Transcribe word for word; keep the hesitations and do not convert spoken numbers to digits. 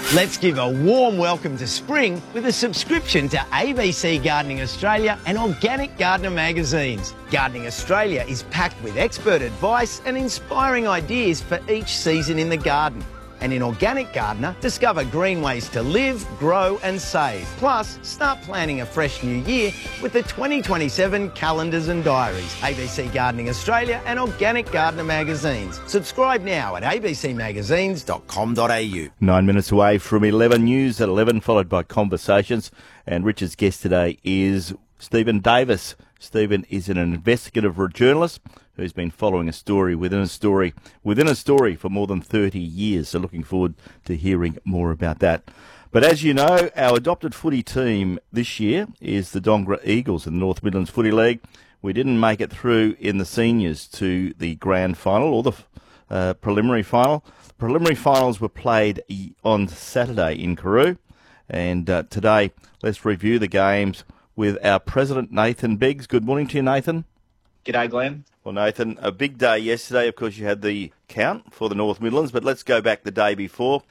Let's give a warm welcome to spring with a subscription to A B C Gardening Australia and Organic Gardener magazines. Gardening Australia is packed with expert advice and inspiring ideas for each season in the garden. And in Organic Gardener, discover green ways to live, grow and save. Plus, start planning a fresh new year with the twenty twenty-seven calendars and diaries. A B C Gardening Australia and Organic Gardener magazines. Subscribe now at a b c magazines dot com dot a u. Nine minutes away from eleven news at eleven, followed by Conversations. And Richard's guest today is Stephen Davis. Stephen is an investigative journalist who's been following a story within a story within a story for more than thirty years. So looking forward to hearing more about that. But as you know, our adopted footy team this year is the Dongra Eagles in the North Midlands Footy League. We didn't make it through in the seniors to the grand final or the uh, preliminary final. The preliminary finals were played on Saturday in Carew. And uh, today, let's review the games with our president, Nathan Biggs. Good morning to you, Nathan. G'day, Glenn. Well, Nathan, a big day yesterday. Of course, you had the count for the North Midlands, but let's go back the day before.